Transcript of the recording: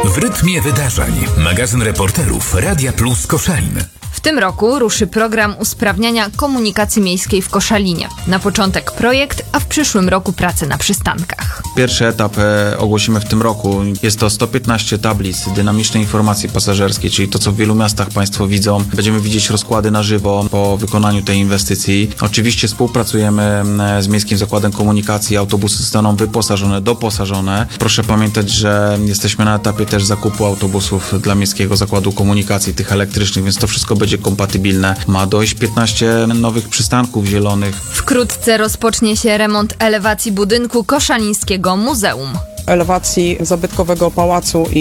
W rytmie wydarzeń. Magazyn reporterów Radia Plus Koszalin. W tym roku ruszy program usprawniania komunikacji miejskiej w Koszalinie. Na początek projekt, a w przyszłym roku prace na przystankach. Pierwszy etap ogłosimy w tym roku. Jest to 115 tablic dynamicznej informacji pasażerskiej, czyli to, co w wielu miastach Państwo widzą. Będziemy widzieć rozkłady na żywo po wykonaniu tej inwestycji. Oczywiście współpracujemy z Miejskim Zakładem Komunikacji. Autobusy zostaną wyposażone, doposażone. Proszę pamiętać, że jesteśmy na etapie też zakupu autobusów dla Miejskiego Zakładu Komunikacji, tych elektrycznych, więc to wszystko będzie kompatybilne. Ma dojść 15 nowych przystanków zielonych. Wkrótce rozpocznie się remont elewacji budynku Koszalińskiego Muzeum. Elewacji zabytkowego pałacu i